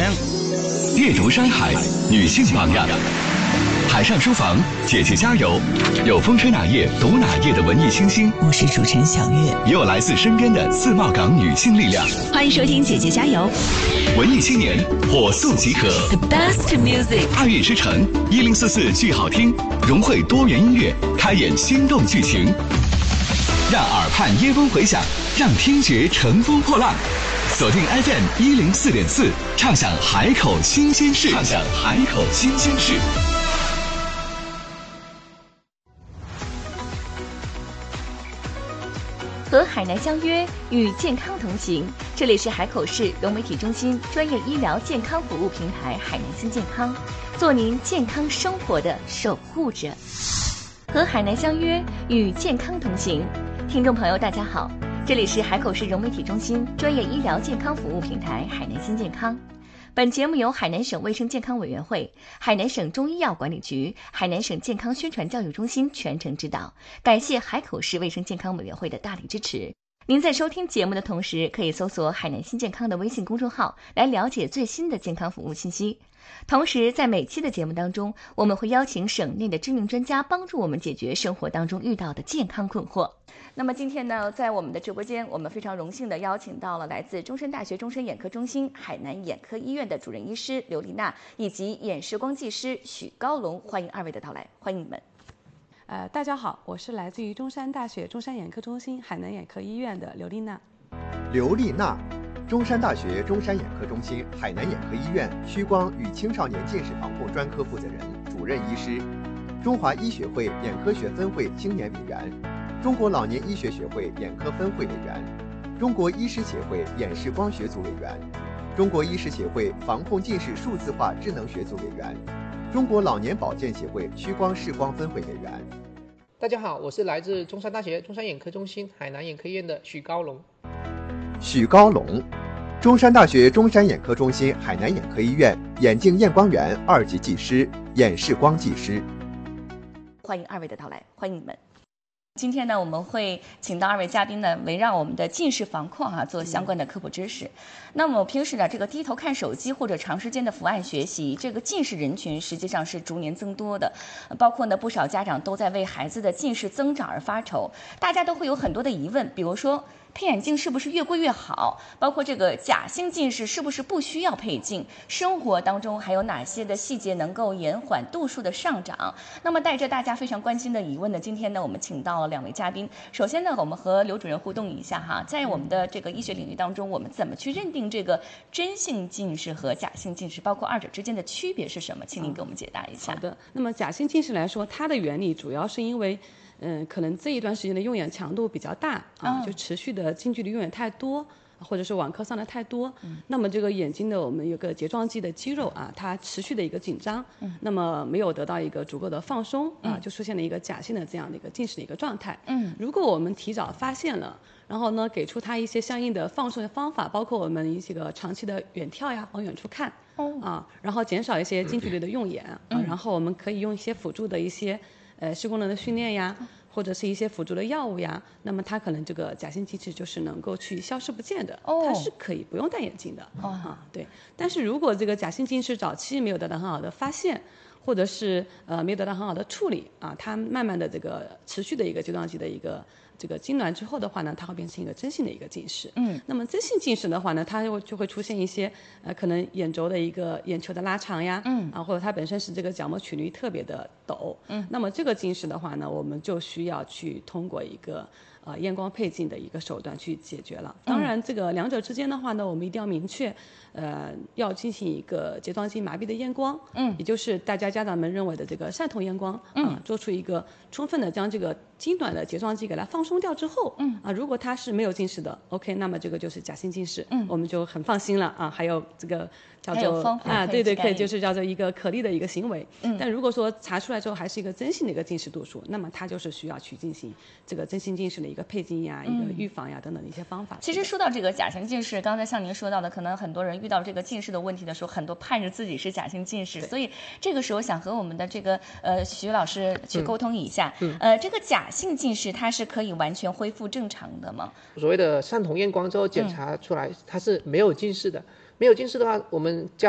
阅读山海，女性榜样。海上书房，姐姐加油！有风吹哪页读哪页的文艺清新， 我是主持人小月， 也有来自身边的自贸港女性力量。 欢迎收听姐姐加油！ 文艺青年火速集合 ，The best music， 爱乐之城1044剧好听，融汇多元音乐，开演心动剧情，让耳畔耶风回响，让听觉乘风破浪。锁定 FM104.4，畅享海口新鲜事，畅享海口新鲜事。 和海南相约，与健康同行。这里是海口市融媒体中心专业医疗健康服务平台海南新健康，做您健康生活的守护者。和海南相约，与健康同行。听众朋友，大家好，这里是海口市融媒体中心专业医疗健康服务平台海南新健康。本节目由海南省卫生健康委员会、海南省中医药管理局、海南省健康宣传教育中心全程指导，感谢海口市卫生健康委员会的大力支持。您在收听节目的同时，可以搜索海南新健康的微信公众号来了解最新的健康服务信息。同时，在每期的节目当中，我们会邀请省内的知名专家帮助我们解决生活当中遇到的健康困惑。那么今天呢，在我们的直播间，我们非常荣幸地邀请到了来自中山大学中山眼科中心海南眼科医院的主任医师刘丽娜，以及眼视光技师许高龙，欢迎二位的到来，欢迎你们。 大家好，我是来自于中山大学中山眼科中心海南眼科医院的刘丽娜。 刘丽娜，中山大学中山眼科中心海南眼科医院屈光与青少年近视防控专科负责人、主任医师，中华医学会眼科学分会青年委员，中国老年医学学会眼科分会委员，中国医师协会眼视光学组委员，中国医师协会防控近视数字化智能学组委员，中国老年保健协会屈光视光分会委员。 大家好，我是来自中山大学中山眼科中心海南眼科医院的许高龙。 许高龙，中山大学中山眼科中心海南眼科医院眼镜验光员2级技师、眼视光技师。 欢迎二位的到来，欢迎你们。今天呢，我们会请到二位嘉宾呢，围绕我们的近视防控做相关的科普知识。那么平时呢，这个低头看手机或者长时间的伏案学习，这个近视人群实际上是逐年增多的，包括呢不少家长都在为孩子的近视增长而发愁，大家都会有很多的疑问，比如说配眼镜是不是越贵越好？包括这个假性近视是不是不需要配镜？生活当中还有哪些的细节能够延缓度数的上涨？那么带着大家非常关心的疑问呢，今天呢我们请到了2位嘉宾。首先呢，我们和刘主任互动一下哈，在我们的这个医学领域当中，我们怎么去认定这个真性近视和假性近视，包括二者之间的区别是什么？请您给我们解答一下。 好的，那么假性近视来说，它的原理主要是因为可能这一段时间的用眼强度比较大就持续的近距离用眼太多，或者是网课上的太多，那么这个眼睛的我们有个睫状肌的肌肉它持续的一个紧张，那么没有得到一个足够的放松就出现了一个假性的这样的一个近视的一个状态。如果我们提早发现了，然后呢给出它一些相应的放松的方法，包括我们一些个长期的远眺呀，往远处看然后减少一些近距离的用眼然后我们可以用一些辅助的一些视功能的训练呀，或者是一些辅助的药物呀，那么它可能这个假性近视就是能够去消失不见的，它是可以不用戴眼镜的对。但是如果这个假性近视早期没有得到很好的发现，或者是没有得到很好的处理它慢慢的这个持续的一个睫状肌的一个这个痉挛之后的话呢，它会变成一个真性的一个近视。那么真性近视的话呢，它就会出现一些可能眼轴的一个眼球的拉长呀，或者它本身是这个角膜曲率特别的陡，那么这个近视的话呢，我们就需要去通过一个验光配镜的一个手段去解决了。当然这个两者之间的话呢，我们一定要明确要进行一个睫状肌麻痹的验光，也就是大家家长们认为的这个散瞳验光，做出一个充分的将这个痉挛的睫状肌给它放松掉之后，如果它是没有近视的 OK， 那么这个就是假性近视，我们就很放心了还有这个叫做对对，可以就是叫做一个可逆的一个行为。但如果说查出来之后还是一个真性的一个近视度数，那么它就是需要去进行这个真性近视的一个配镜呀、一个预防呀等等的一些方法。 其实说到这个假性近视，刚才像您说到的，可能很多人遇到这个近视的问题的时候，很多盼着自己是假性近视，所以这个时候想和我们的这个徐老师去沟通一下，这个假性近视它是可以完全恢复正常的吗？ 所谓的散瞳验光之后检查出来它是没有近视的，没有近视的话，我们